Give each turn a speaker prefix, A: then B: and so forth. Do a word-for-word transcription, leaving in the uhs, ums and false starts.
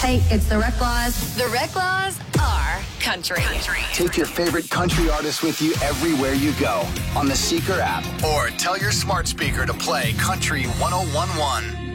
A: Hi, it's the Rec Laws.
B: The Rec Laws are country. country.
C: Take your favorite country artists with you everywhere you go on the Seeker app, or tell your smart speaker to play Country one oh one one.